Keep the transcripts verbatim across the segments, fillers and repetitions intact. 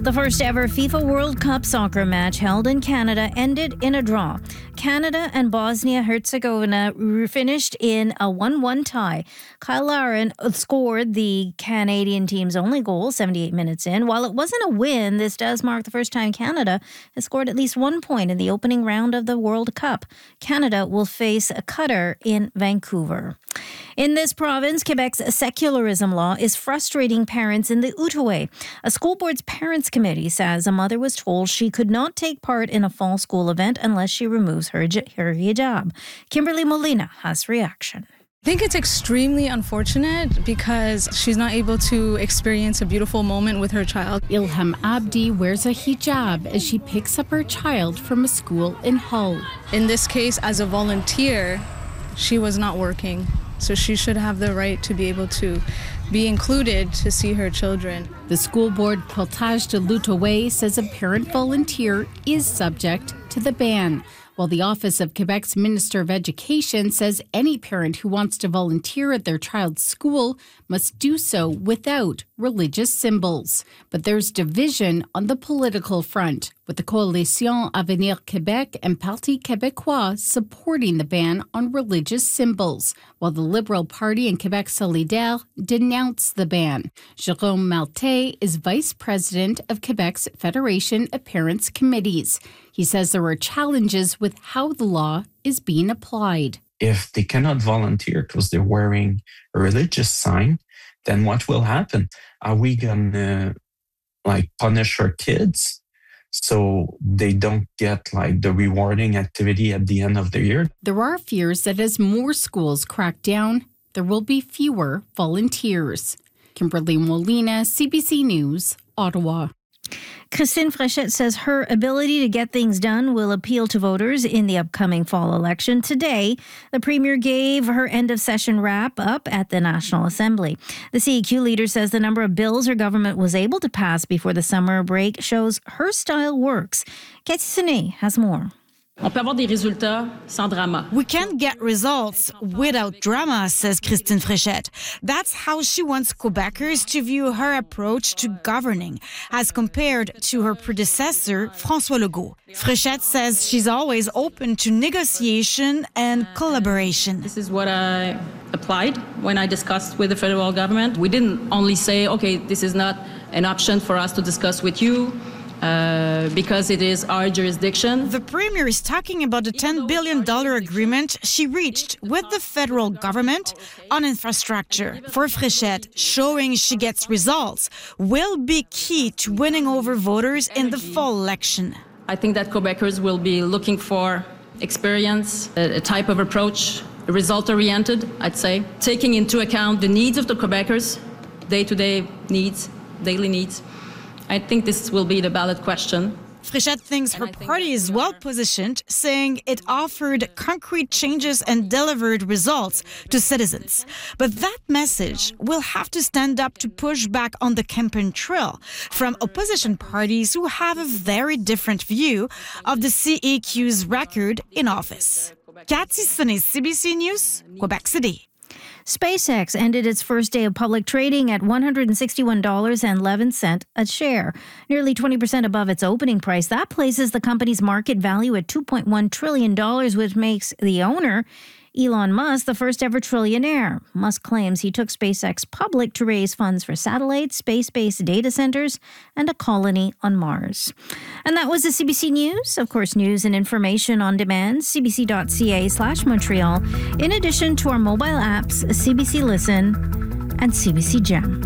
The first ever FIFA World Cup soccer match held in Canada ended in a draw. Canada and Bosnia-Herzegovina finished in a one one tie. Kyle Larin scored the Canadian team's only goal seventy-eight minutes in. While it wasn't a win, this does mark the first time Canada has scored at least one point in the opening round of the World Cup. Canada will face Qatar in Vancouver. In this province, Quebec's secularism law is frustrating parents in the Outaouais. A school board's parents committee says a mother was told she could not take part in a fall school event unless she removes her, her hijab. Kimberly Molina has reaction. I think it's extremely unfortunate because she's not able to experience a beautiful moment with her child. Ilham Abdi wears a hijab as she picks up her child from a school in Hull. In this case, as a volunteer, she was not working. So she should have the right to be able to be included to see her children. The school board Portage de l'Outaouais says a parent volunteer is subject to the ban, while the Office of Quebec's Minister of Education says any parent who wants to volunteer at their child's school must do so without religious symbols. But there's division on the political front, with the Coalition Avenir Québec and Parti Québécois supporting the ban on religious symbols, while the Liberal Party and Québec Solidaire denounce the ban. Jérôme Maltais is vice president of Quebec's Federation of Parents Committees. He says there are challenges with how the law is being applied. If they cannot volunteer because they're wearing a religious sign, then what will happen? Are we going to like punish our kids so they don't get like the rewarding activity at the end of the year? There are fears that as more schools crack down, there will be fewer volunteers. Kimberly Molina, C B C News, Ottawa. Christine Fréchette says her ability to get things done will appeal to voters in the upcoming fall election. Today, the Premier gave her end-of-session wrap-up at the National Assembly. The C E Q leader says the number of bills her government was able to pass before the summer break shows her style works. Cathy Senet has more. On peut avoir des résultats sans drama. We can't get results without drama, says Christine Fréchette. That's how she wants Quebecers to view her approach to governing, as compared to her predecessor, François Legault. Fréchette says she's always open to negotiation and collaboration. This is what I applied when I discussed with the federal government. We didn't only say, okay, this is not an option for us to discuss with you, Uh, because it is our jurisdiction. The Premier is talking about the ten billion dollars agreement she reached with the federal government on infrastructure. For Fréchette, showing she gets results will be key to winning over voters in the fall election. I think that Quebecers will be looking for experience, a, a type of approach, result-oriented, I'd say, taking into account the needs of the Quebecers, day-to-day needs, daily needs. I think this will be the ballot question. Fréchette thinks her party is well positioned, saying it offered concrete changes and delivered results to citizens. But that message will have to stand up to push back on the campaign trail from opposition parties who have a very different view of the C E Q's record in office. Cathy Senet, C B C News, Quebec City. SpaceX ended its first day of public trading at one hundred sixty-one dollars and eleven cents a share, nearly twenty percent above its opening price. That places the company's market value at two point one trillion dollars, which makes the owner, Elon Musk, the first ever trillionaire. Musk claims he took SpaceX public to raise funds for satellites, space-based data centers, and a colony on Mars. And that was the C B C News. Of course, news and information on demand, cbc.ca slash Montreal, in addition to our mobile apps, C B C Listen and C B C Gem.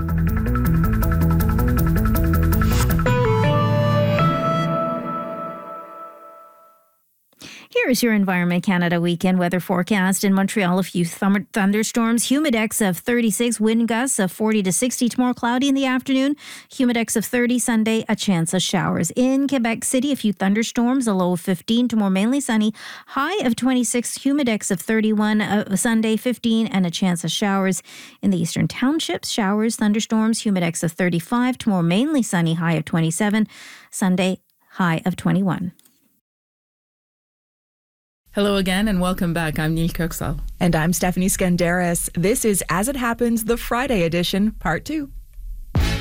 Here is your Environment Canada weekend weather forecast. In Montreal, a few thum- thunderstorms, humidex of thirty-six, wind gusts of forty to sixty. Tomorrow, cloudy in the afternoon, humidex of thirty. Sunday, a chance of showers. In Quebec City, a few thunderstorms, a low of fifteen. Tomorrow, mainly sunny, high of twenty-six, humidex of thirty-one. Uh, Sunday, fifteen, and a chance of showers. In the eastern townships, showers, thunderstorms, humidex of thirty-five. Tomorrow, mainly sunny, high of twenty-seven. Sunday, high of twenty-one. Hello again and welcome back. I'm Neil Kirksall. And I'm Stephanie Skandaris. This is As It Happens, the Friday edition, part two.